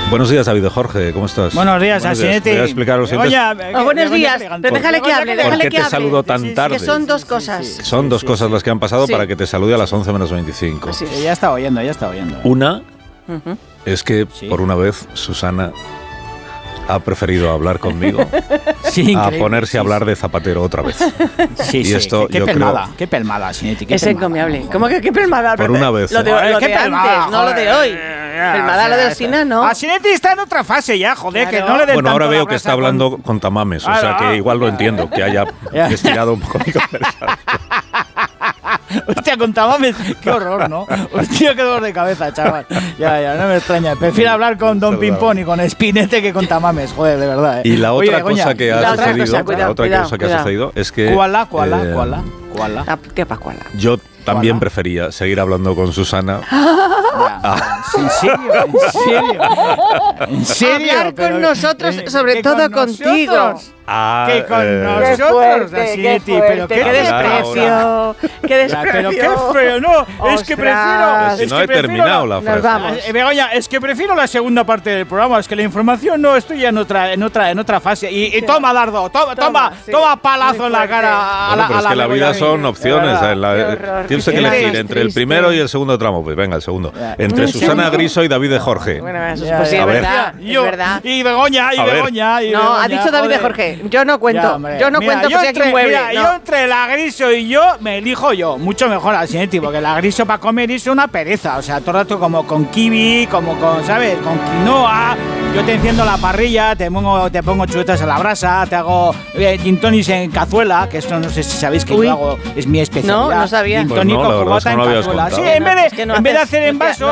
Buenos días, David Jorge, ¿cómo estás? Buenos días, Asinetti. Voy a explicar lo siguiente. Buenos días, pero déjale que hable, ¿Por qué te saludo tan tarde? Que son dos cosas. Son dos cosas las que han pasado para que te salude a las 11 menos 25. Sí, ya está oyendo. Una es que, por una vez, Susana ha preferido hablar conmigo a ponerse a hablar de Zapatero otra vez. Sí, y esto, qué pelmada, qué pelmada, Asinetti. Es encomiable. ¿Cómo que qué pelmada? Por una vez. Lo de antes, no lo de hoy. Pelmada lo del Sina, ¿no? Asinetti está en otra fase ya, joder, que no le den Bueno, ahora tanto veo la que está hablando con tamames, o sea que igual lo entiendo, que haya estirado un poco mi conversación. Hostia, con tamames, qué horror, ¿no? Hostia, qué dolor de cabeza, chaval. Ya, no me extraña. Prefiero hablar con Don Pimpón y con Spinete que con tamames, joder, de verdad. Y la otra cosa que ha sucedido es que... ¿Cuál? ¿Qué pascuala? Yo también prefería seguir hablando con Susana. ¿En serio? Hablar con nosotros, sobre todo contigo. Que con nosotros, Asinetti. Pero qué desprecio. Qué desprecio. Pero qué feo, no. Es que prefiero. Si no he terminado la frase. Begoña, es que prefiero la segunda parte del programa. Es que la información no, estoy ya en otra fase. Y toma, Dardo, toma palazo en la cara. Bueno, pero es que la vida son opciones. Tienes que elegir entre el primero y el segundo tramo. Pues venga, el segundo. Entre Susana Griso y David de Jorge. Bueno, eso es posible, es verdad. Y Begoña. No, ha dicho David de Jorge. Yo no cuento. Yo no cuento que sea quien mueve. Yo entre la Griso y yo me elijo yo. Mucho mejor, Asinetti, porque la Griso para comer es una pereza. O sea, todo el rato como con kiwi, como con, ¿sabes? Con quinoa. Yo te enciendo la parrilla, te pongo chuletas a la brasa, te hago gin tonics en cazuela, que esto no sé si sabéis que yo hago, es mi especialidad. No sabía. Pues no, la verdad es que no lo habías contado. Sí, en vez de hacer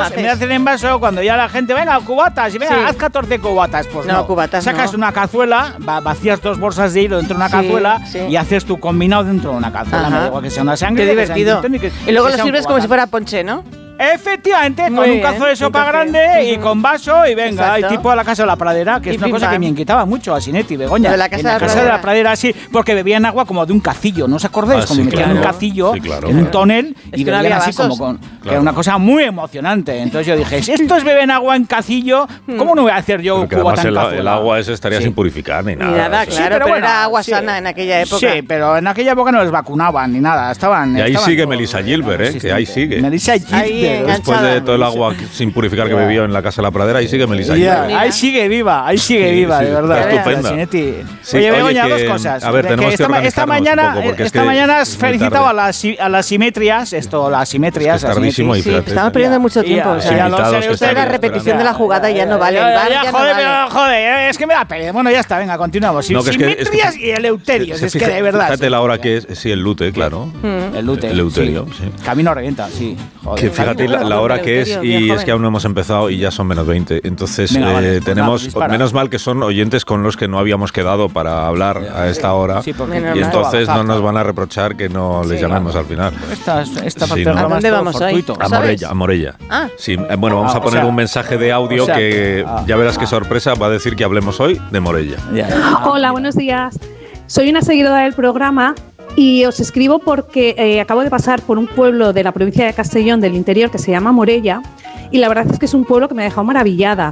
en vasos, cuando ya la gente, venga, cubatas, y venga, haz 14 cubatas. Pues no, cubatas sacas una cazuela, vacías 2 bolsas de hilo dentro de una cazuela y haces tu combinado dentro de una cazuela. Me digo que sea una sangre. Qué divertido. Y luego lo sirves como si fuera ponche, ¿no? Efectivamente, con un cazo de sopa grande y con vaso y venga, y tipo a la Casa de la Pradera, que es una cosa que me inquietaba mucho a Asinetti y Begoña. De la Casa de la Pradera, sí, porque bebían agua como de un cacillo, ¿no os acordáis? Como metían un cacillo en un tonel y bebían así como con... Que era una cosa muy emocionante. Entonces yo dije, si estos beben agua en cacillo, ¿cómo no voy a hacer yo cubata en cazuela? El agua ese estaría sin purificar ni nada. Ni nada, claro, pero era agua sana en aquella época. Sí, pero en aquella época no les vacunaban ni nada. Y ahí sigue Melissa Gilbert, que ahí sigue. Melissa Gilbert. Después de todo el agua sin purificar que bebió en la Casa de la Pradera, ahí sigue Melissa Gilbert. Ahí sigue viva, de verdad. Estupenda. Oye, Begoña, dos cosas. A ver, tenemos que organizarnos un poco, porque esta mañana has felicitado a las simetrías, las simetrías. Es tardísimo y fíjate. Estamos perdiendo mucho tiempo. La repetición de la jugada ya no vale. Joder, es que me da pena. Bueno, ya está, venga, continuamos. Simetrías y eleuterios, es que de verdad. Fíjate la hora que es, sí, el lute, claro. El lute. Eleuterio, sí. Camino revienta, sí. Que fíjate la hora que es y es que aún no hemos empezado y ya son menos 20. Entonces tenemos, menos mal que son oyentes con los que no habíamos quedado para hablar a esta hora y entonces no nos van a reprochar que no les llamemos al final. Esta parte ¿a dónde vamos hoy? A Morella. Sí, bueno, vamos a poner un mensaje de audio que ya verás qué sorpresa va a decir que hablemos hoy de Morella. Hola, buenos días. Soy una seguidora del programa y os escribo porque acabo de pasar por un pueblo de la provincia de Castellón del interior que se llama Morella y la verdad es que es un pueblo que me ha dejado maravillada.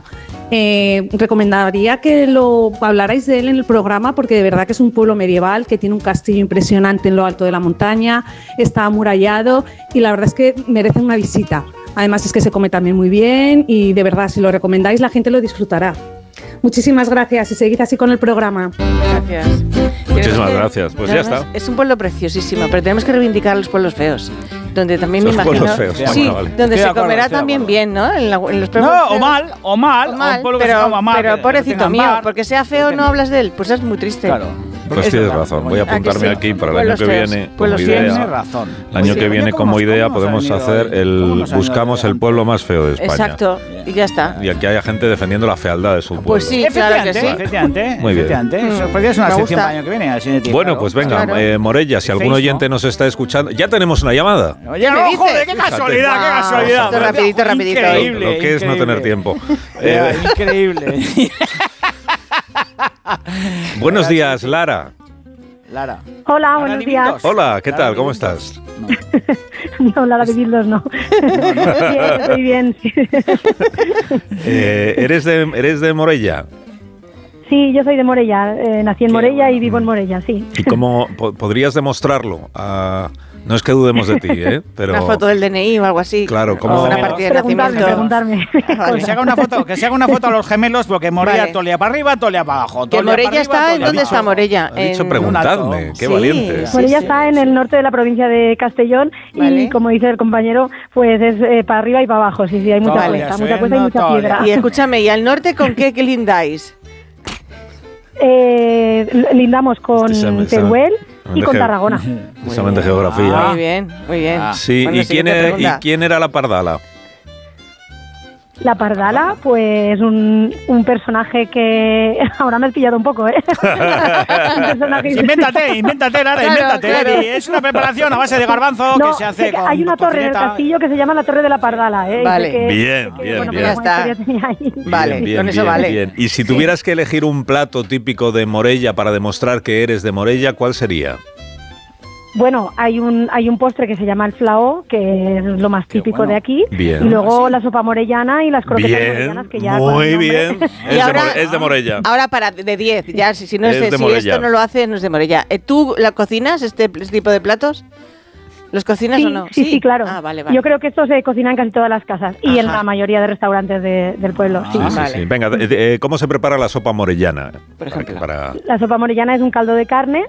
Recomendaría que lo hablarais de él en el programa porque de verdad que es un pueblo medieval que tiene un castillo impresionante en lo alto de la montaña, está amurallado y la verdad es que merece una visita. Además es que se come también muy bien y de verdad si lo recomendáis la gente lo disfrutará. Muchísimas gracias y seguid así con el programa. Gracias. Muchísimas gracias. Pues ya está. Es un pueblo preciosísimo, pero tenemos que reivindicar los pueblos feos. Donde también me imagino. Pueblos feos. Sí, bueno, vale. Donde se comerá también bien, ¿no? En los pueblos feos. O mal, pero pobrecito mío, porque sea feo no hablas de él, pues es muy triste. Claro. Pues tienes razón, voy a apuntarme aquí para el año que viene como idea. El año que viene como idea podemos hacer buscamos el pueblo más feo de España. Exacto, y ya está. Y aquí haya gente defendiendo la fealdad de su pueblo. Pues sí, claro que sí. Efectivamente. Muy bien. Es una sección para el año que viene. Bueno, pues venga, Morella, si algún oyente nos está escuchando, ya tenemos una llamada. Oye, joder, qué casualidad. Rapidito. Lo que es no tener tiempo. Increíble. Buenos días, Lara. Lara. Hola, buenos días. Hola, ¿qué tal? ¿Cómo estás? No, Lara de Bildos no. Bien, estoy bien. ¿Eres de Morella? Sí, yo soy de Morella. Nací en Morella y vivo en Morella, sí. ¿Y cómo podrías demostrarlo? No es que dudemos de ti, pero... Una foto del DNI o algo así. Claro, como... una partida de nacimiento. Preguntarme. Vale. Que se haga una foto a los gemelos, porque Morella tolea para arriba, tolea para abajo. Que Morella está... ¿En dónde está Morella? Has dicho preguntadme, qué valiente. Morella está en el norte de la provincia de Castellón y, como dice el compañero, pues es para arriba y para abajo. Sí, hay mucha cuesta y mucha piedra. Y escúchame, ¿y al norte con qué lindáis? Lindamos con Teruel y con Tarragona. Examen de geografía. Muy bien, muy bien. Sí, bueno, ¿y quién era la Pardala? La Pardala, pues un personaje que... Ahora me has pillado un poco, ¿eh? Invéntate, Lara, invéntate. Claro. Es una preparación a base de garbanzo que se hace con... Hay una torre en el castillo que se llama la Torre de la Pardala, ¿eh? Vale. Bien. Ya está. Vale, con eso vale. Bien. Y si tuvieras que elegir un plato típico de Morella para demostrar que eres de Morella, ¿cuál sería? Bueno, hay un postre que se llama el flaó, que es lo más típico de aquí. Bien. Y luego la sopa morellana y las croquetas morellanas, que ya... Muy bien. Es de Morella. Ahora de 10, ya si no es si esto no lo haces, no es de Morella. ¿Tú la cocinas, este tipo de platos? ¿Los cocinas o no? Sí, claro. Vale. Yo creo que esto se cocina en casi todas las casas y en la mayoría de restaurantes del pueblo. Sí. Venga, ¿cómo se prepara la sopa morellana? Por ejemplo. La sopa morellana es un caldo de carne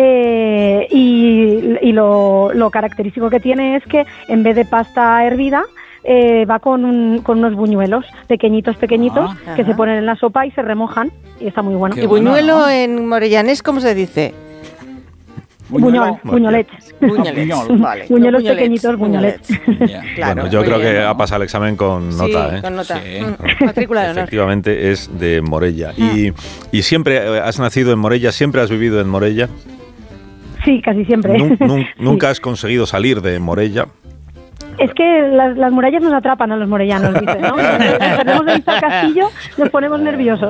y lo característico que tiene es que en vez de pasta hervida, va con unos buñuelos pequeñitos que se ponen en la sopa y se remojan y está muy bueno. ¿Y buñuelo en morellanés cómo se dice? Buñolets. Vale. Buñuelos pequeñitos, buñolets. Claro, bueno, yo creo que ha pasado el examen con nota. Sí, con nota. Sí. Matrícula de honor. Efectivamente es de Morella. ¿Y siempre has nacido en Morella? ¿Siempre has vivido en Morella? Sí, casi siempre. ¿Nunca has conseguido salir de Morella? Es que las murallas nos atrapan a los morellanos, dice, ¿no? Tenemos de vista al castillo, nos ponemos nerviosos.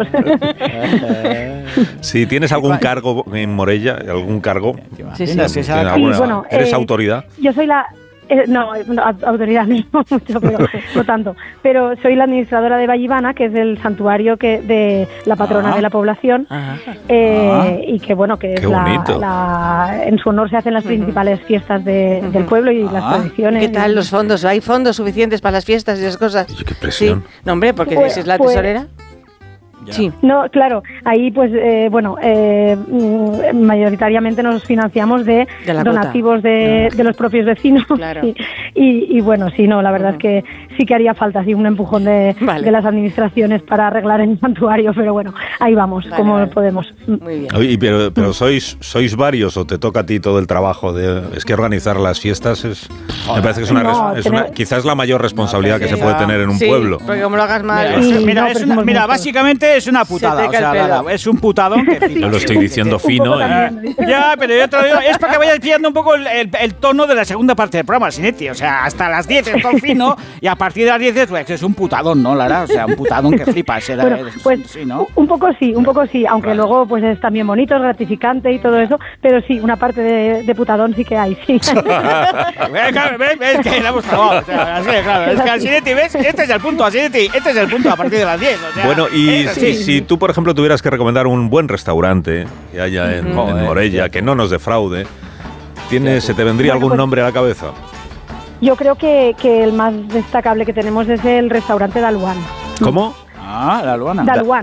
Si tienes algún cargo en Morella, algún cargo, sí. ¿Eres autoridad? Yo soy la... No, autoridad no mucho, pero no tanto. Pero soy la administradora de Vallivana, que es el santuario de la patrona de la población, y que bueno, que es en su honor se hacen las principales fiestas del pueblo y las tradiciones. ¿Qué tal los fondos? ¿Hay fondos suficientes para las fiestas y esas cosas? Qué presión. Sí. No, hombre, porque es la tesorera. Sí. No, claro, ahí pues mayoritariamente nos financiamos de donativos de los propios vecinos. Claro. Y bueno, sí, no, la verdad es que sí que haría falta así un empujón de las administraciones para arreglar el santuario, pero bueno, ahí vamos, como podemos. Muy bien. Oye, pero ¿sois varios o te toca a ti todo el trabajo? Es que organizar las fiestas me parece que es quizás la mayor responsabilidad que se puede tener en un pueblo. Porque como lo hagas mal... Mira, básicamente es una putada, es un putadón que yo lo estoy diciendo fino. Ya, pero yo te lo digo, es para que vayas pillando un poco el tono de la segunda parte del programa, Sinetti. O sea, hasta las 10 es todo fino y a partir de las 10 pues, es un putadón, ¿no, Lara? O sea, un putadón que flipas. Pues sí, ¿no? Un poco sí, aunque luego pues es también bonito, es gratificante y todo eso, pero sí, una parte de putadón sí que hay, sí. ¿Ves que la hemos acabado? O sea, así de claro. Es que al Sinetti, ¿ves? Este es el punto, a partir de las 10. O sea, bueno, y si tú, por ejemplo, tuvieras que recomendar un buen restaurante que haya en Morella, que no nos defraude, ¿se te vendría algún nombre a la cabeza? Yo creo que el más destacable que tenemos es el restaurante Daluán. ¿Cómo? Daluán.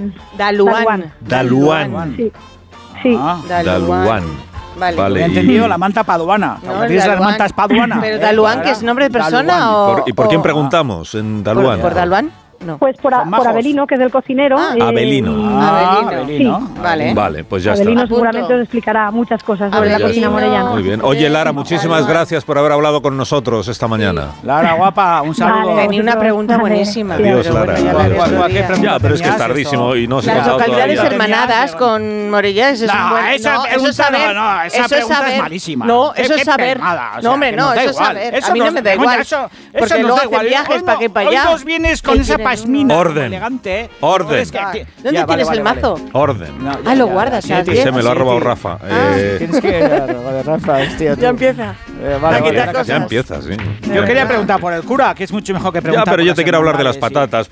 Daluán. Sí. Daluán. Vale. He entendido la manta paduana. ¿Tienes las mantas paduanas? ¿Pero Daluán, que es nombre de persona o...? ¿Y por quién preguntamos en Daluán? ¿Por Daluán? No. Pues por Abelino, que es el cocinero. Abelino. Abelino. Sí. Vale, pues ya Abelino está. seguramente os explicará muchas cosas sobre la cocina morellana. Muy bien. Oye, Lara, muchísimas gracias por haber hablado con nosotros esta mañana. Lara, guapa, un saludo. Tenía una pregunta buenísima. Adiós, Lara. Ya, pero es que es tardísimo y no se ha Las localidades hermanadas con Morella, eso es un buen... Eso es saber. Esa pregunta es malísima. No, eso es saber. No, hombre, no, eso es saber. A mí no me da igual. Porque luego hacen viajes para aquí y para allá. Hoy vienes con esa pasmina, orden, elegante. Orden. ¿Dónde tienes el mazo? Orden. No, lo guardas. Se me lo ha robado Rafa. Tienes que Rafa, tío. Ya empieza. Ya empieza, sí. Yo quería preguntar por el cura, que es mucho mejor que preguntar. Ya, pero yo te quiero hablar de las patatas.